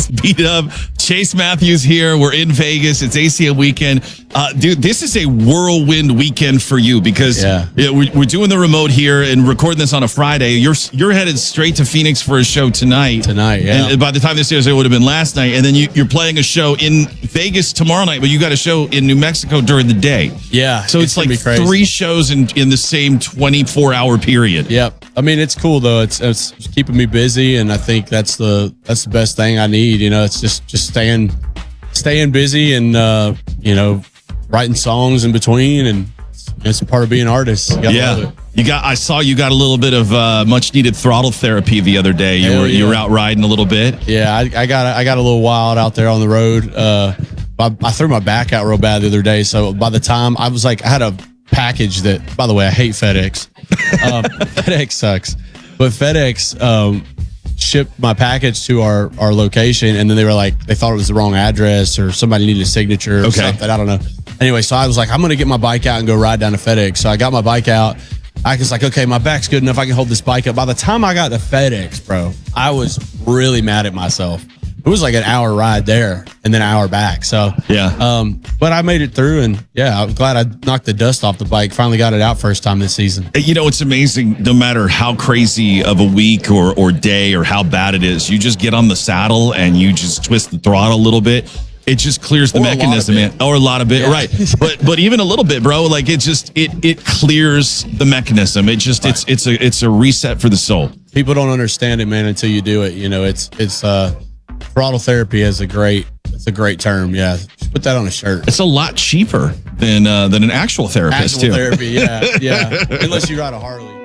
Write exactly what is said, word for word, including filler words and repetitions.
is Beat Up. Chase Matthews here. We're in Vegas. It's A C M weekend. Uh, dude, this is a whirlwind weekend for you because yeah. Yeah, we're, we're doing the remote here and recording this on a Friday. You're you're headed straight to Phoenix for a show tonight. Tonight, yeah. And by the time this airs, it would have been last night. And then you, you're playing a show in Vegas tomorrow night, but you got a show in New Mexico during the day. Yeah. So it's, it's like three shows in, in the same twenty-four hour period. Yep. I mean, it's cool though. It's, it's keeping me busy, and I think that's the that's the best thing I need. You know, it's just just staying staying busy and uh, you know, writing songs in between, and it's a part of being an artist. You yeah. You got. I saw you got a little bit of uh, much needed throttle therapy the other day. You Hell were yeah. you were out riding a little bit. Yeah, I, I got I got a little wild out there on the road. Uh, I, I threw my back out real bad the other day. So by the time I was like, I had a package that, by the way, I hate FedEx. Um, FedEx sucks, but FedEx um, shipped my package to our our location, and then they were like, they thought it was the wrong address, or somebody needed a signature or Okay. something. I don't know. Anyway, so I was like, I'm gonna get my bike out and go ride down to FedEx. So I got my bike out. I was like, okay, my back's good enough. I can hold this bike up. By the time I got to FedEx, bro, I was really mad at myself. It was like an hour ride there and then an hour back. So, Yeah. Um, but I made it through, and yeah, I'm glad I knocked the dust off the bike. Finally got it out first time this season. You know, it's amazing. No matter how crazy of a week or, or day or how bad it is, you just get on the saddle and you just twist the throttle a little bit. It just clears the Or a lot of mechanism, it. man. Or a lot of it, Yeah. right? But but even a little bit, bro. Like it just it it clears the mechanism. It just it's it's a it's a reset for the soul. People don't understand it, man, until you do it. You know, it's it's uh, throttle therapy is a great it's a great term. Yeah, just put that on a shirt. It's a lot cheaper than uh, than an actual therapist Actual too. therapy, yeah, yeah. Unless you ride a Harley.